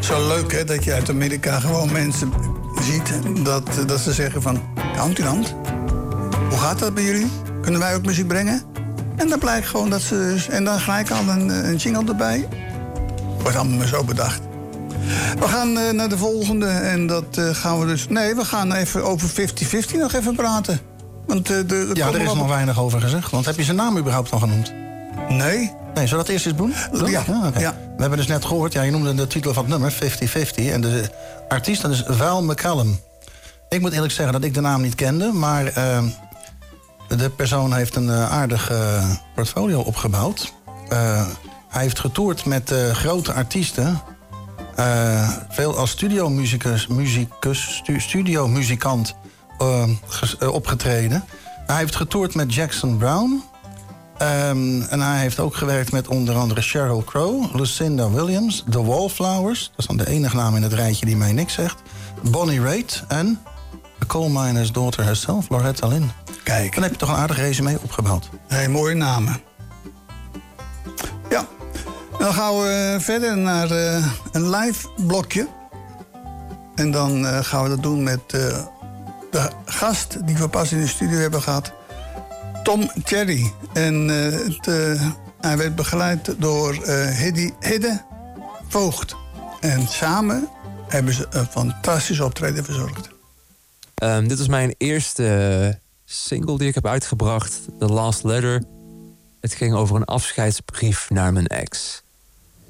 Zo leuk hè, dat je uit Amerika gewoon mensen ziet dat ze zeggen van... hand in hand, hoe gaat dat bij jullie? Kunnen wij ook muziek brengen? En dan blijkt gewoon dat ze... En dan gelijk al een jingle erbij. Wordt allemaal maar zo bedacht. We gaan naar de volgende en dat gaan we dus... Nee, we gaan even over 50-50 nog even praten. Want, er is nog weinig over gezegd. Want heb je zijn naam überhaupt al genoemd? Nee. Nee, zullen we dat eerst eens doen? Ja. Okay. Ja. We hebben dus net gehoord, je noemde de titel van het nummer, 50-50. En de artiest, dat is Val McCallum. Ik moet eerlijk zeggen dat ik de naam niet kende, maar de persoon heeft een aardig portfolio opgebouwd. Hij heeft getoerd met grote artiesten. Veel als studiomuzikant opgetreden. Hij heeft getoerd met Jackson Browne. En hij heeft ook gewerkt met onder andere Sheryl Crow, Lucinda Williams, The Wallflowers. Dat is dan de enige naam in het rijtje die mij niks zegt. Bonnie Raitt en de coal miner's daughter herself, Loretta Lynn. Kijk. Dan heb je toch een aardig resume opgebouwd. Hey, mooie namen. Ja. Dan gaan we verder naar een live blokje. En dan gaan we dat doen met de gast die we pas in de studio hebben gehad. Tom Cherry. En hij werd begeleid door Hidde Voogd. En samen hebben ze een fantastisch optreden verzorgd. Dit was mijn eerste single die ik heb uitgebracht. The Last Letter. Het ging over een afscheidsbrief naar mijn ex.